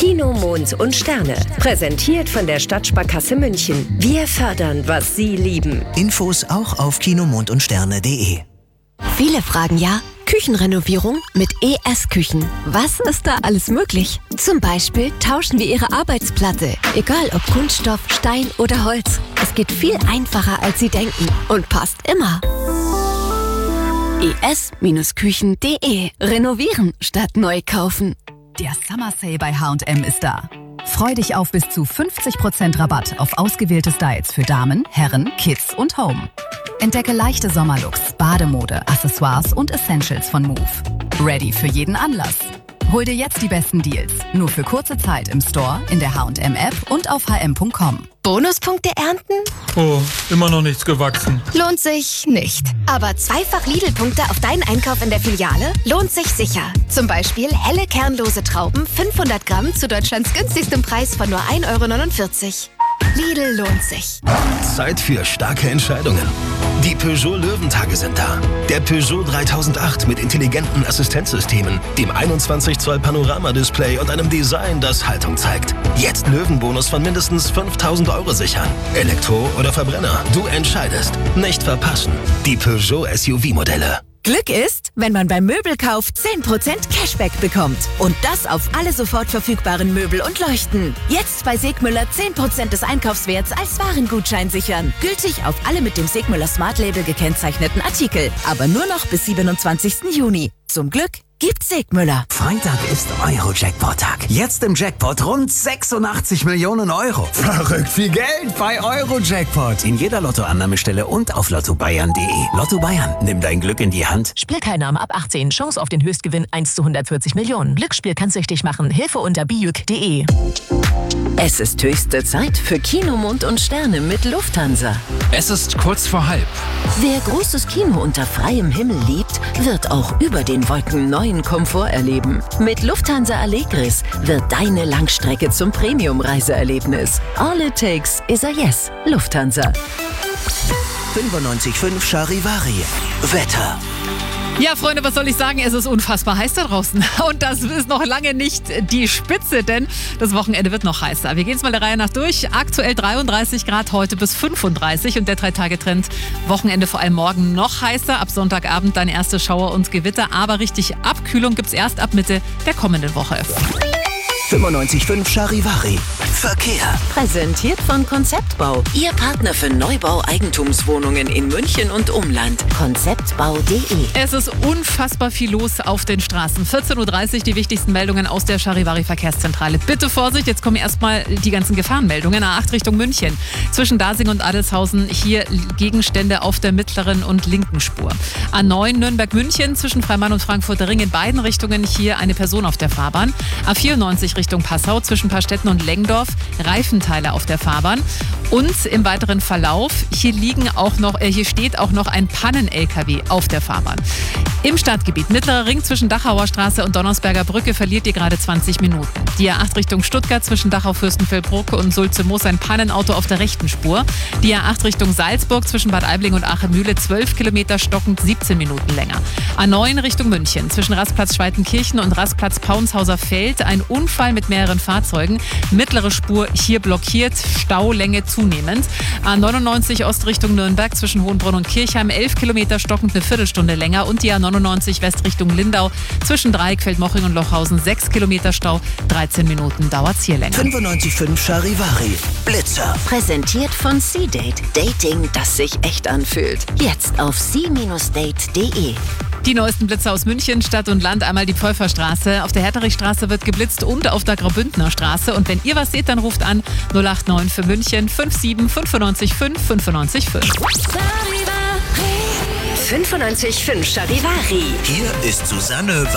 Kino, Mond und Sterne. Präsentiert von der Stadtsparkasse München. Wir fördern, was Sie lieben. Infos auch auf kinomondundsterne.de. Viele fragen ja, Küchenrenovierung mit ES Küchen. Was ist da alles möglich? Zum Beispiel tauschen wir Ihre Arbeitsplatte. Egal ob Kunststoff, Stein oder Holz. Es geht viel einfacher, als Sie denken und passt immer. es-küchen.de. Renovieren statt neu kaufen. Der Summer Sale bei H&M ist da. Freu dich auf bis zu 50% Rabatt auf ausgewählte Styles für Damen, Herren, Kids und Home. Entdecke leichte Sommerlooks, Bademode, Accessoires und Essentials von Move. Ready für jeden Anlass. Hol dir jetzt die besten Deals. Nur für kurze Zeit im Store, in der H&M-App und auf hm.com. Bonuspunkte ernten? Oh, immer noch nichts gewachsen. Lohnt sich nicht. Aber zweifach Lidl-Punkte auf deinen Einkauf in der Filiale lohnt sich sicher. Zum Beispiel helle kernlose Trauben, 500 Gramm zu Deutschlands günstigstem Preis von nur 1,49 €. Lidl lohnt sich. Zeit für starke Entscheidungen. Die Peugeot Löwentage sind da. Der Peugeot 3008 mit intelligenten Assistenzsystemen, dem 21 Zoll Panoramadisplay und einem Design, das Haltung zeigt. Jetzt Löwenbonus von mindestens 5.000 € sichern. Elektro oder Verbrenner, du entscheidest. Nicht verpassen. Die Peugeot SUV-Modelle. Glück ist, wenn man beim Möbelkauf 10% Cashback bekommt. Und das auf alle sofort verfügbaren Möbel und Leuchten. Jetzt bei Segmüller 10% des Einkaufswerts als Warengutschein sichern. Gültig auf alle mit dem Segmüller Smart Label gekennzeichneten Artikel. Aber nur noch bis 27. Juni. Zum Glück gibt's Segmüller. Freitag ist Euro-Jackpot-Tag. Jetzt im Jackpot rund 86 Millionen €. Verrückt viel Geld bei Euro-Jackpot. In jeder Lottoannahmestelle und auf lottobayern.de. Lotto Bayern, nimm dein Glück in die Hand. Spielteilnahme ab 18. Chance auf den Höchstgewinn 1 zu 140 Millionen. Glücksspiel kann süchtig machen. Hilfe unter biuk.de. Es ist höchste Zeit für Kino, Mond und Sterne mit Lufthansa. Es ist kurz vor halb. Wer großes Kino unter freiem Himmel liebt, wird auch über den Wolken neuen Komfort erleben. Mit Lufthansa Allegris wird deine Langstrecke zum Premium-Reiseerlebnis. All it takes is a yes. Lufthansa. 95.5 Charivari. Wetter. Ja, Freunde, was soll ich sagen? Es ist unfassbar heiß da draußen. Und das ist noch lange nicht die Spitze, denn das Wochenende wird noch heißer. Wir gehen es mal der Reihe nach durch. Aktuell 33 Grad, heute bis 35 und der 3-Tage-Trend. Wochenende vor allem morgen noch heißer. Ab Sonntagabend dann erste Schauer und Gewitter. Aber richtig Abkühlung gibt es erst ab Mitte der kommenden Woche. 95.5 Charivari. Verkehr. Präsentiert von Konzeptbau. Ihr Partner für Neubau Eigentumswohnungen in München und Umland. Konzeptbau.de. Es ist unfassbar viel los auf den Straßen. 14.30 Uhr die wichtigsten Meldungen aus der Charivari Verkehrszentrale. Bitte Vorsicht, jetzt kommen erstmal die ganzen Gefahrenmeldungen. A8 Richtung München. Zwischen Dasing und Adelshausen hier Gegenstände auf der mittleren und linken Spur. A9 Nürnberg-München zwischen Freimann und Frankfurter Ring in beiden Richtungen hier eine Person auf der Fahrbahn. A94 Richtung Passau zwischen Paarstetten und Lengdorf, Reifenteile auf der Fahrbahn. Und im weiteren Verlauf, hier steht auch noch ein Pannen-LKW auf der Fahrbahn. Im Stadtgebiet Mittlerer Ring zwischen Dachauer Straße und Donnersberger Brücke verliert ihr gerade 20 Minuten. Die A8 Richtung Stuttgart zwischen Dachau-Fürstenfeldbruck und Sulze-Moos ein Pannenauto auf der rechten Spur. Die A8 Richtung Salzburg zwischen Bad Aibling und Achemühle 12 Kilometer stockend 17 Minuten länger. A9 Richtung München zwischen Rastplatz Schweitenkirchen und Rastplatz Paunshauser Feld ein Unfall mit mehreren Fahrzeugen. Mittlere Spur hier blockiert, Staulänge zunehmend. A99 Ost Richtung Nürnberg zwischen Hohenbrunn und Kirchheim 11 Kilometer stockend eine Viertelstunde länger. Und die A99 West Richtung Lindau zwischen Dreieckfeld-Moching und Lochhausen 6 Kilometer Stau, 13 Minuten dauert's hier länger. 95.5 Charivari. Blitzer. Präsentiert von C-Date. Dating, das sich echt anfühlt. Jetzt auf c-date.de. Die neuesten Blitze aus München, Stadt und Land. Einmal die Pfeuferstraße. Auf der Herterichstraße wird geblitzt und auf der Graubündner Straße. Und wenn ihr was seht, dann ruft an 089 für München 57 95 5 95 5. 95.5 Charivari. Hier ist Susanne